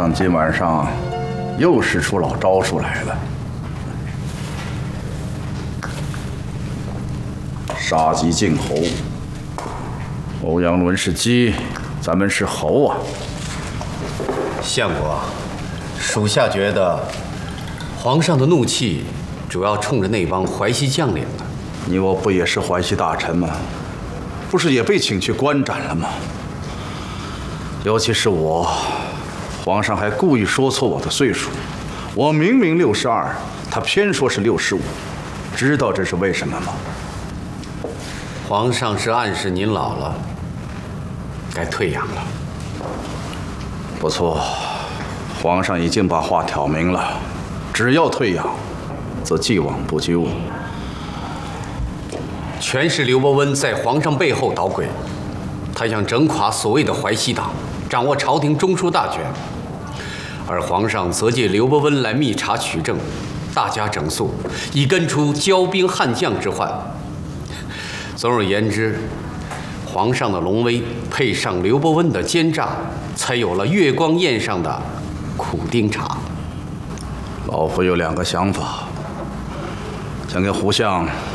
上今晚上又使出老招数来了。杀鸡儆猴，欧阳伦是鸡，咱们是猴啊！ 相国，属下觉得皇上的怒气主要冲着那帮淮西将领了。 你我不也是淮西大臣吗？不是也被请去官斩了吗？尤其是我，皇上还故意说错我的岁数，我明明62，他偏说是65，知道这是为什么吗？ 皇上是暗示您老了，该退养了。 不错，皇上已经把话挑明了，只要退养，则既往不咎。 全是刘伯温在皇上背后捣鬼，他想整垮所谓的淮西党，掌握朝廷中枢大权，而皇上则借刘伯温来密查取证，大加整肃，以根除骄兵悍将之患。总而言之，皇上的龙威配上刘伯温的奸诈，才有了月光宴上的苦丁茶。 老夫有2个想法，想跟胡相